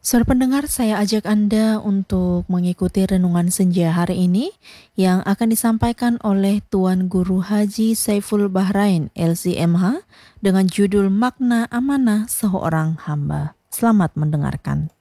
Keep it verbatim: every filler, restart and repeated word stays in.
Saudara pendengar, saya ajak Anda untuk mengikuti renungan senja hari ini yang akan disampaikan oleh Tuan Guru Haji Saiful Bahrain L C M H dengan judul Makna Amanah Seorang Hamba. Selamat mendengarkan.